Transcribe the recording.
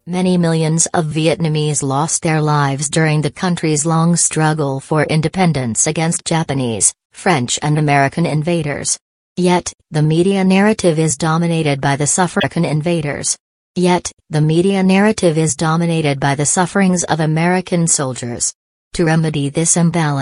Many millions of Vietnamese lost their lives during the country's long struggle for independence against Japanese, French and American invaders. Yet, the media narrative is dominated by the sufferings of American soldiers. To remedy this imbalance,